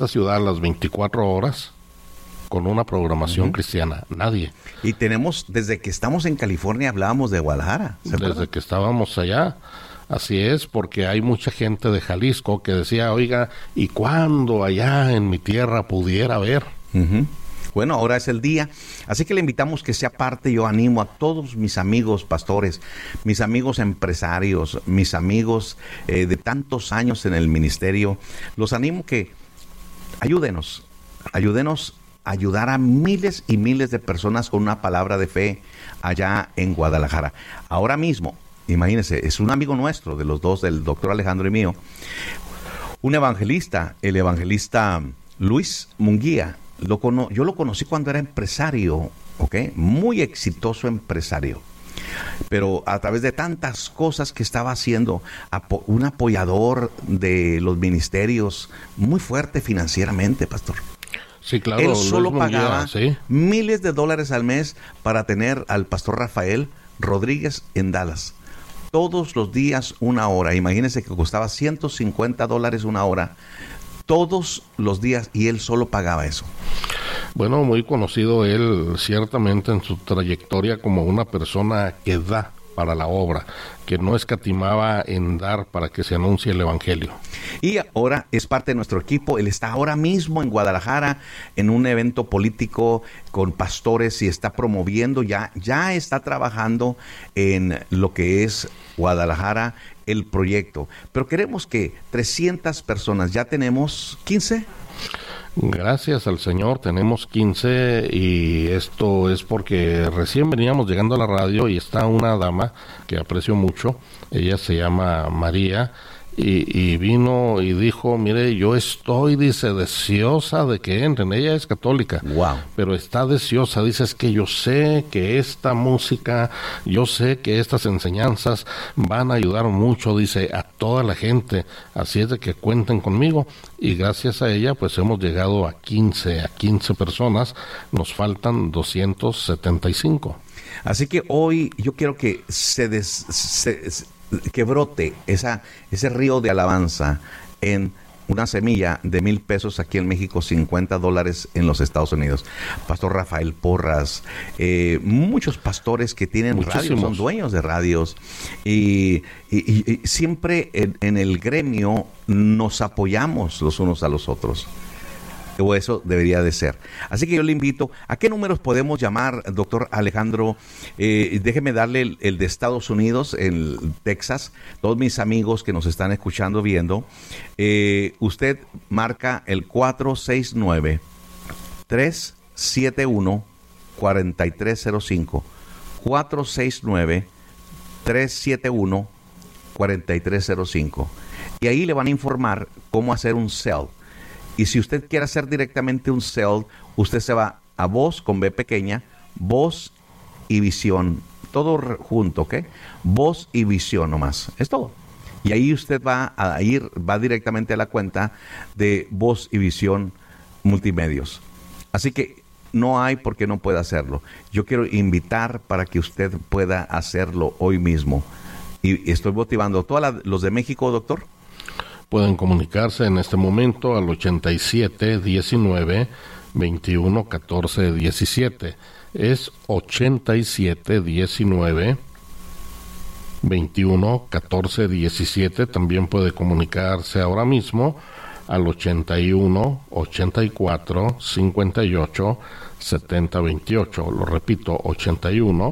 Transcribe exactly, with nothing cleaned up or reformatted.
esta ciudad las veinticuatro horas con una programación uh-huh. cristiana? Nadie. Y tenemos, desde que estamos en California, hablábamos de Guadalajara. Desde que estábamos allá. Así es, porque hay mucha gente de Jalisco que decía, oiga, ¿y cuándo allá en mi tierra pudiera ver? Uh-huh. Bueno, ahora es el día, así que le invitamos que sea parte. Yo animo a todos mis amigos pastores, mis amigos empresarios, mis amigos eh, de tantos años en el ministerio, los animo que ayúdenos, ayúdenos a ayudar a miles y miles de personas con una palabra de fe allá en Guadalajara. Ahora mismo, imagínense, es un amigo nuestro, de los dos, del doctor Alejandro y mío, un evangelista, el evangelista Luis Munguía. Lo cono- yo lo conocí cuando era empresario, ¿ok? Muy exitoso empresario. Pero a través de tantas cosas que estaba haciendo, apo- un apoyador de los ministerios, muy fuerte financieramente, pastor. Sí, claro. Él solo Luis Munguía, pagaba ¿sí? miles de dólares al mes para tener al pastor Rafael Rodríguez en Dallas. Todos los días una hora. Imagínense que costaba ciento cincuenta dólares una hora. Todos los días, y él solo pagaba eso. Bueno, muy conocido él ciertamente en su trayectoria como una persona que da para la obra, que no escatimaba en dar para que se anuncie el evangelio. Y ahora es parte de nuestro equipo. Él está ahora mismo en Guadalajara en un evento político con pastores y está promoviendo, ya, ya está trabajando en lo que es Guadalajara, el proyecto. Pero queremos que trescientas personas, ya tenemos quince. Gracias al Señor, tenemos quince, y esto es porque recién veníamos llegando a la radio y está una dama que aprecio mucho, ella se llama María, y, y vino y dijo, mire, yo estoy, dice, deseosa de que entren. Ella es católica, wow, pero está deseosa, dice, es que yo sé que esta música, yo sé que estas enseñanzas van a ayudar mucho, dice, a toda la gente, así es de que cuenten conmigo. Y gracias a ella, pues hemos llegado a quince, a quince personas, nos faltan doscientos setenta y cinco. Así que hoy yo quiero que se, des, se, se que brote esa, ese río de alabanza en una semilla de mil pesos aquí en México, cincuenta dólares en los Estados Unidos. Pastor Rafael Porras, eh, muchos pastores que tienen radios, son dueños de radios, y, y, y, y siempre en, en el gremio nos apoyamos los unos a los otros. O eso debería de ser. Así que yo le invito, ¿a qué números podemos llamar, doctor Alejandro? Eh, déjeme darle el, el de Estados Unidos, el Texas, todos mis amigos que nos están escuchando, viendo. Eh, usted marca el cuatro seis nueve, tres siete uno, cuatro tres cero cinco. cuatro seis nueve, tres siete uno, cuatro tres cero cinco. Y ahí le van a informar cómo hacer un sell. Y si usted quiere hacer directamente un sell, usted se va a Voz con B pequeña, Voz y Visión, todo junto, ¿ok? Voz y Visión nomás, es todo. Y ahí usted va a ir, va directamente a la cuenta de Voz y Visión Multimedios. Así que no hay por qué no pueda hacerlo. Yo quiero invitar para que usted pueda hacerlo hoy mismo. Y estoy motivando a todos los de México, doctor. Pueden comunicarse en este momento al ochenta y siete, diecinueve, veintiuno, catorce, diecisiete. Es ochenta y siete, diecinueve, veintiuno, catorce, diecisiete. También puede comunicarse ahora mismo al ochenta y uno, ochenta y cuatro, cincuenta y ocho, setenta, veintiocho. Lo repito, ochenta y uno,